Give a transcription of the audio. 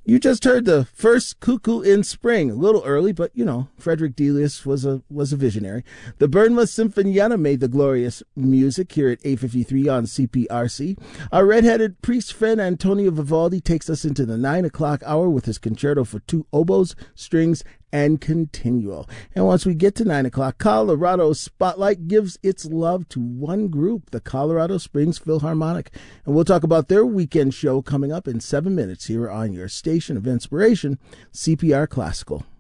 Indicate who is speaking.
Speaker 1: You just heard the first Cuckoo in Spring. A little early, but, Frederick Delius was a visionary. The Burnma Sinfonietta made the glorious music here at 8:53 on CPRC. Our redheaded priest friend Antonio Vivaldi takes us into the 9 o'clock hour with his concerto for 2 oboes, strings, and continuo. And once we get to 9 o'clock, Colorado Spotlight gives its love to one group, the Colorado Springs Philharmonic. And we'll talk about their weekend show coming up in 7 minutes here on your station of inspiration, CPR Classical.